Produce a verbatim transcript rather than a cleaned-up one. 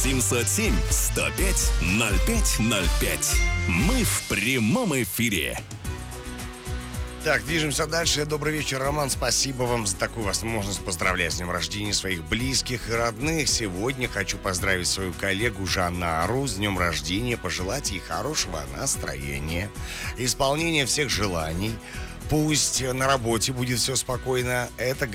семьсот семь сто пять ноль пять ноль пять. Мы в прямом эфире. Так, движемся дальше. Добрый вечер, Роман. Спасибо вам за такую возможность поздравлять с днем рождения своих близких и родных. Сегодня хочу поздравить свою коллегу Жанару с днем рождения, пожелать ей хорошего настроения, исполнения всех желаний. Пусть на работе будет все спокойно. Это